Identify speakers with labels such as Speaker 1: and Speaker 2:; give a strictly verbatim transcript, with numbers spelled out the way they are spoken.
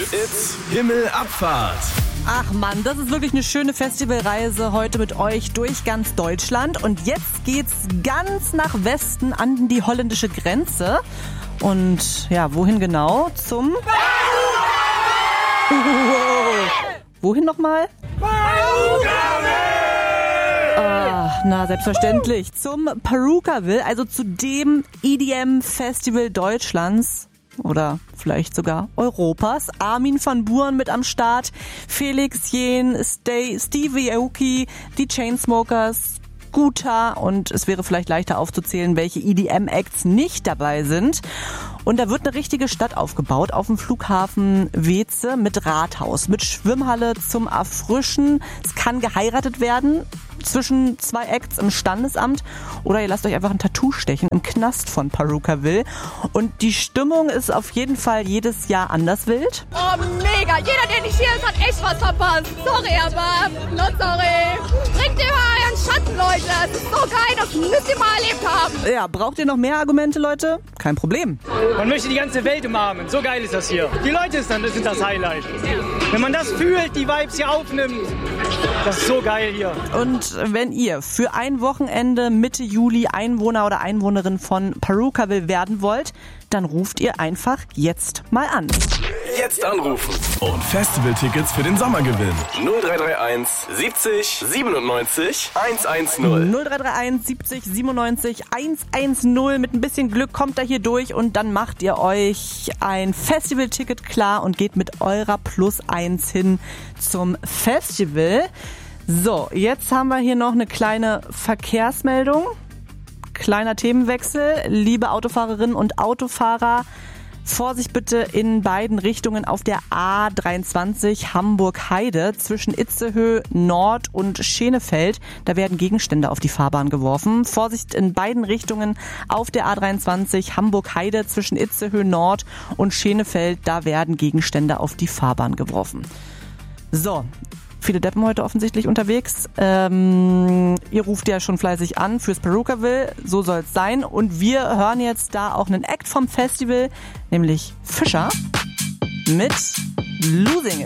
Speaker 1: It's Himmelabfahrt.
Speaker 2: Ach Mann, das ist wirklich eine schöne Festivalreise heute mit euch durch ganz Deutschland. Und jetzt geht's ganz nach Westen an die holländische Grenze. Und ja, wohin genau? Zum... Wow. Wohin nochmal? Ah, na, selbstverständlich. Zum Perukaville, also zu dem E D M-Festival Deutschlands. Oder vielleicht sogar Europas. Armin van Buuren mit am Start, Felix Jähn, Stay, Stevie Aoki, die Chainsmokers, Guta, und es wäre vielleicht leichter aufzuzählen, welche E D M-Acts nicht dabei sind. Und da wird eine richtige Stadt aufgebaut auf dem Flughafen Weeze mit Rathaus, mit Schwimmhalle zum Erfrischen. Es kann geheiratet werden zwischen zwei Acts im Standesamt oder ihr lasst euch einfach ein Tattoo stechen im Knast von Perukaville. Und die Stimmung ist auf jeden Fall jedes Jahr anders wild.
Speaker 3: Oh, mega! Jeder, der nicht hier ist, hat echt was verpasst. Sorry, aber not sorry. Bringt ihr mal euren Schatten, Leute. Es ist so geil, das müsst ihr mal erlebt haben.
Speaker 2: Ja, braucht ihr noch mehr Argumente, Leute? Kein Problem.
Speaker 4: Man möchte die ganze Welt umarmen. So geil ist das hier. Die Leute sind das, sind das Highlight. Wenn man das fühlt, die Vibes hier aufnimmt, das ist so geil hier.
Speaker 2: Und wenn ihr für ein Wochenende Mitte Juli Einwohner oder Einwohnerin von Perukaville werden wollt, dann ruft ihr einfach jetzt mal an.
Speaker 1: Jetzt anrufen und Festivaltickets für den Sommer gewinnen. null drei drei eins siebzig siebenundneunzig hundertzehn.
Speaker 2: null drei drei eins siebzig siebenundneunzig hundertzehn. Mit ein bisschen Glück kommt er hier durch und dann macht ihr euch ein Festivalticket klar und geht mit eurer Plus eins hin zum Festival. So, jetzt haben wir hier noch eine kleine Verkehrsmeldung. Kleiner Themenwechsel. Liebe Autofahrerinnen und Autofahrer, Vorsicht bitte in beiden Richtungen auf der A dreiundzwanzig Hamburg-Heide zwischen Itzehoe Nord und Schenefeld. Da werden Gegenstände auf die Fahrbahn geworfen. Vorsicht in beiden Richtungen auf der A dreiundzwanzig Hamburg-Heide zwischen Itzehoe Nord und Schenefeld. Da werden Gegenstände auf die Fahrbahn geworfen. So. Viele Deppen heute offensichtlich unterwegs. Ähm, ihr ruft ja schon fleißig an fürs Perukaville, so soll es sein. Und wir hören jetzt da auch einen Act vom Festival, nämlich Fischer mit Losing It.